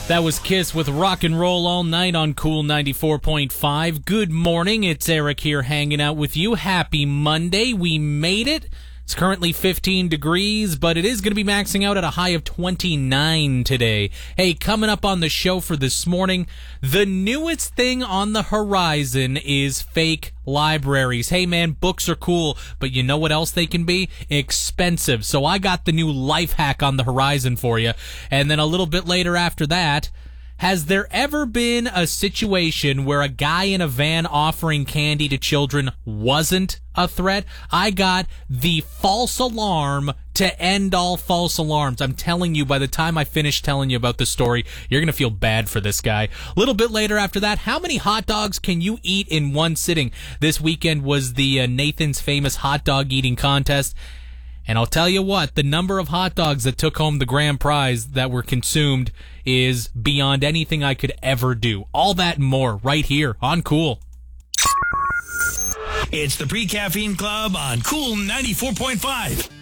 That was Kiss with Rock and Roll All Night on Cool 94.5. Good morning, it's Eric here hanging out with you. Happy Monday, we made it. It's currently 15 degrees, but it is going to be maxing out at a high of 29 today. Hey, coming up on the show for this morning, the newest thing on the horizon is fake libraries. Hey man, books are cool, but you know what else they can be? Expensive. So I got the new life hack on the horizon for you. And then a little bit later after that, has there ever been a situation where a guy in a van offering candy to children wasn't a threat? I got the false alarm to end all false alarms. I'm telling you, by the time I finish telling you about the story, you're going to feel bad for this guy. A little bit later after that, how many hot dogs can you eat in one sitting? This weekend was the Nathan's Famous Hot Dog Eating Contest. And I'll tell you what, the number of hot dogs that took home the grand prize that were consumed is beyond anything I could ever do. All that and more right here on Cool. It's the Pre-Caffeine Club on Cool 94.5.